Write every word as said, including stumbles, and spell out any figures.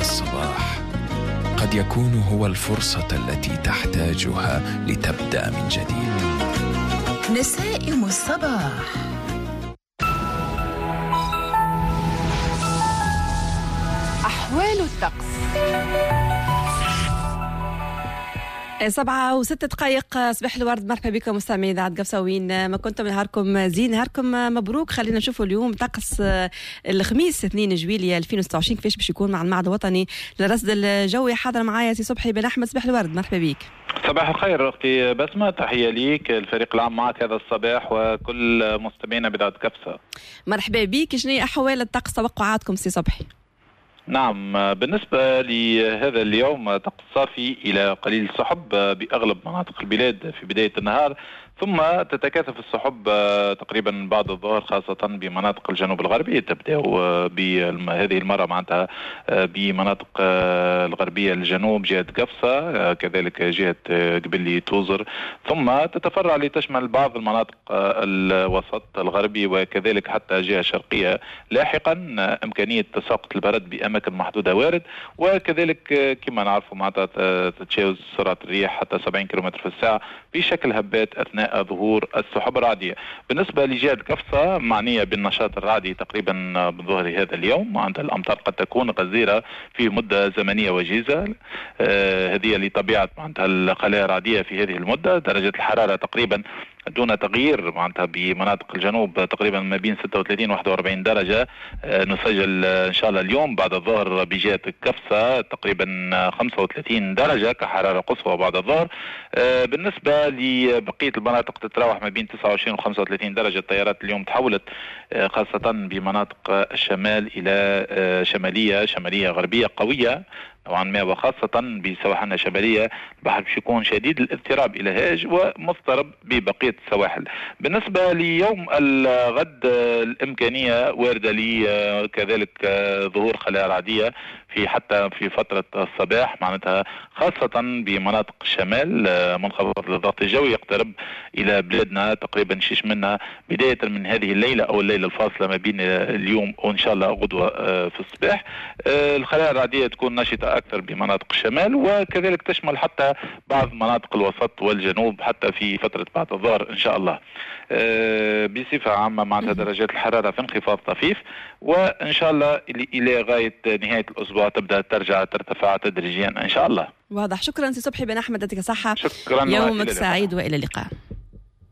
الصباح قد يكون هو الفرصة التي تحتاجها لتبدأ من جديد. نسائم الصباح. أحوال الطقس. سبعة وست دقائق صباح الورد. مرحبا بكم مستمعين إذاعة قفصة وين ما كنتم. نهاركم زين، نهاركم مبروك. خلينا نشوفوا اليوم طقس الخميس اثنين جويلية ألفين وستة وعشرين كيفاش باش يكون مع المعهد الوطني للرصد الجوي. حاضر معايا سي صبحي بن أحمد. صباح الورد، مرحبا بك. صباح الخير أختي بسمة، تحية ليك الفريق العام معك هذا الصباح وكل مستمعينا بإذاعة قفصة. مرحبا بك. شنو أحوال الطقس توقعاتكم سي صبحي؟ نعم، بالنسبة لهذا اليوم طقس صافي إلى قليل سحب بأغلب مناطق البلاد في بداية النهار، ثم تتكاثف السحب تقريبا بعد الظهر خاصة بمناطق الجنوب الغربي. تبدأ بهذه المرة معناتها بمناطق الغربية الجنوب جهة قفصة، كذلك جهة قبلي توزر، ثم تتفرع لتشمل بعض المناطق الوسط الغربي وكذلك حتى جهة شرقية. لاحقا إمكانية تساقط البرد بأماكن محدودة وارد، وكذلك كما نعرف معناتها تتجاوز سرعة الرياح حتى سبعين كيلومتر في الساعة بشكل هبات أثناء ظهور السحب الرعدية. بالنسبة لجهة قفصة معنية بالنشاط الرعدي تقريبا بظهر هذا اليوم، معناتها الأمطار قد تكون غزيرة في مدة زمنية وجيزة. آه هذه لطبيعة معناتها الخلايا الرعدية في هذه المدة. درجة الحرارة تقريبا دون تغيير معناتها بمناطق الجنوب تقريبا ما بين ستة وثلاثين وواحد وأربعين درجة. آه نسجل ان شاء الله اليوم بعد الظهر بجهة قفصة تقريبا خمسة وثلاثين درجة كحرارة قصوى بعد الظهر. آه بالنسبة لبقية المناطق تتراوح ما بين تسعة وعشرين وخمسة وثلاثين درجة. التيارات اليوم تحولت آه خاصة بمناطق الشمال الى آه شمالية شمالية غربية قوية نوعا ما، وخاصة بسواحلنا الشمالية البحر باش يكون شديد الاضطراب إلى هاج ومضطرب ببقية السواحل. بالنسبة ليوم الغد الإمكانية واردة لي كذلك ظهور خلايا رعدية في حتى في فترة الصباح، معناتها خاصة بمناطق الشمال. منخفض الضغط الجوي يقترب إلى بلادنا تقريبا شيش منا بداية من هذه الليلة أو الليلة الفاصلة ما بين اليوم وإن شاء الله غدوة في الصباح. الخلايا الرعدية تكون نشطة أكثر بمناطق الشمال، وكذلك تشمل حتى بعض مناطق الوسط والجنوب حتى في فترة بعد الظهر إن شاء الله. بصفة عامة معناتها درجات الحرارة في انخفاض طفيف، وإن شاء الله إلى غاية نهاية الأسبوع تبدأ ترجع ترتفع تدريجيا إن شاء الله. واضح. شكرا سي صبحي بن أحمد، يعطيك الصحة. شكرا، يومك سعيد وإلى اللقاء.